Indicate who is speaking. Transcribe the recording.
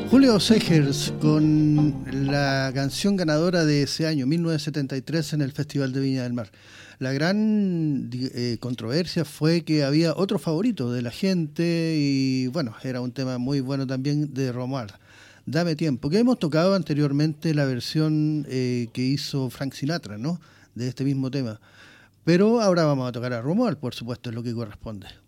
Speaker 1: Julio Segers con la canción ganadora de ese año, 1973, en el Festival de Viña del Mar. La gran controversia fue que había otro favorito de la gente y bueno, era un tema muy bueno también de Romuald. Dame tiempo, que hemos tocado anteriormente la versión que hizo Frank Sinatra, ¿no? De este mismo tema. Pero ahora vamos a tocar a Romuald, por supuesto, es lo que corresponde.